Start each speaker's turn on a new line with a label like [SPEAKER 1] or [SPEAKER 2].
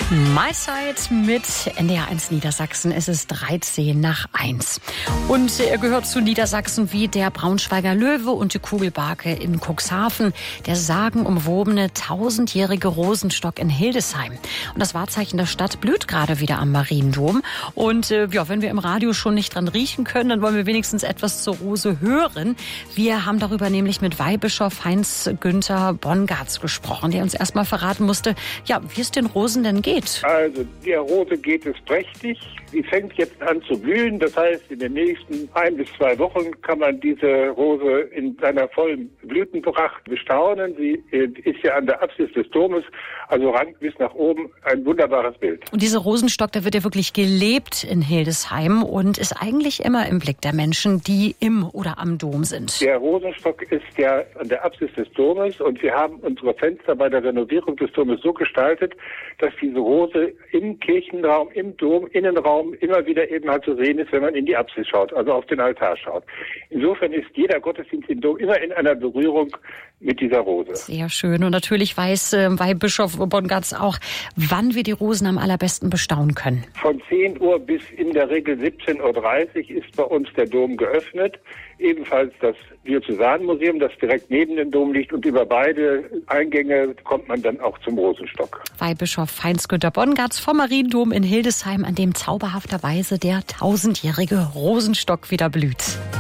[SPEAKER 1] Mahlzeit mit NDR1 Niedersachsen. Es ist 13:13. Und er gehört zu Niedersachsen wie der Braunschweiger Löwe und die Kugelbarke in Cuxhaven. Der sagenumwobene 1000-jährige Rosenstock in Hildesheim. Und das Wahrzeichen der Stadt blüht gerade wieder am Mariendom. Und wenn wir im Radio schon nicht dran riechen können, dann wollen wir wenigstens etwas zur Rose hören. Wir haben darüber nämlich mit Weihbischof Heinz-Günther Bongartz gesprochen, der uns erstmal verraten musste, wie es den Rosen denn geht.
[SPEAKER 2] Also der Rose geht es prächtig. Sie fängt jetzt an zu blühen. Das heißt, in den nächsten 1 bis 2 Wochen kann man diese Rose in seiner vollen Blütenpracht bestaunen. Sie ist ja an der Apsis des Domes, also rankt bis nach oben, ein wunderbares Bild.
[SPEAKER 1] Und dieser Rosenstock, der wird ja wirklich gelebt in Hildesheim und ist eigentlich immer im Blick der Menschen, die im oder am Dom sind.
[SPEAKER 2] Der Rosenstock ist ja an der Apsis des Domes und wir haben unsere Fenster bei der Renovierung des Domes so gestaltet, dass diese Rose im Kirchenraum, im Dom, Innenraum immer wieder eben halt zu sehen ist, wenn man in die Apsis schaut, also auf den Altar schaut. Insofern ist jeder Gottesdienst im Dom immer in einer Berührung mit dieser Rose.
[SPEAKER 1] Sehr schön. Und natürlich weiß Weihbischof Bongartz auch, wann wir die Rosen am allerbesten bestaunen können.
[SPEAKER 2] Von 10 Uhr bis in der Regel 17:30 Uhr ist bei uns der Dom geöffnet. Ebenfalls das Diözesanmuseum, das direkt neben dem Dom liegt. Und über beide Eingänge kommt man dann auch zum Rosenstock.
[SPEAKER 1] Weihbischof Heinz-Günther Bongartz vom Mariendom in Hildesheim, an dem zauberhafterweise der 1000-jährige Rosenstock wieder blüht.